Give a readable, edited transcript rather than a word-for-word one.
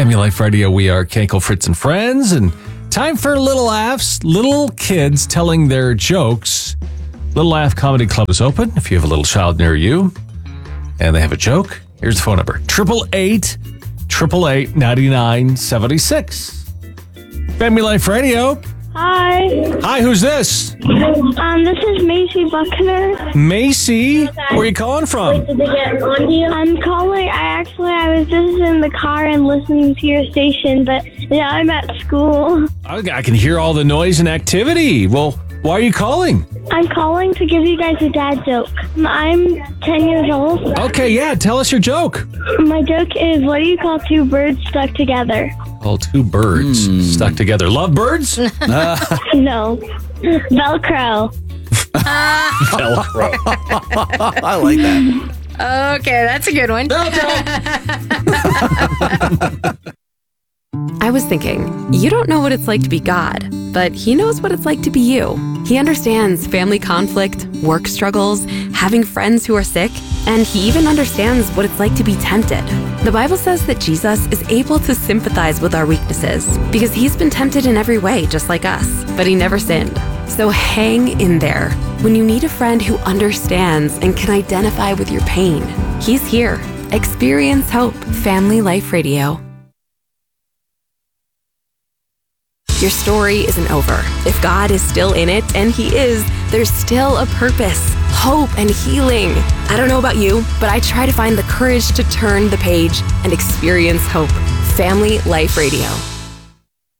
Family Life Radio. We are Kenkel, Fritz, and Friends, and time for little laughs. Little kids telling their jokes. Little Laugh Comedy Club is open. If you have a little child near you and they have a joke, here's the phone number: 888-888-9976. Family Life Radio. Hi. Hi, who's this? This is Macy Buckner. Macy, where are you calling from? I'm calling. I was just in the car and listening to your station, but now I'm at school. I can hear all the noise and activity. Well, why are you calling? I'm calling to give you guys a dad joke. I'm 10 years old. Okay, yeah, tell us your joke. My joke is, what do you call two birds stuck together? Well, two birds stuck together. Love birds? No. Velcro. Velcro. I like that. Okay, that's a good one. I was thinking, you don't know what it's like to be God, but he knows what it's like to be you. He understands family conflict, work struggles, having friends who are sick, and he even understands what it's like to be tempted. The Bible says that Jesus is able to sympathize with our weaknesses because he's been tempted in every way, just like us, but he never sinned. So hang in there. When you need a friend who understands and can identify with your pain, he's here. Experience Hope, Family Life Radio. Your story isn't over. If God is still in it, and he is, there's still a purpose, hope, and healing. I don't know about you, but I try to find the courage to turn the page and experience hope. Family Life Radio.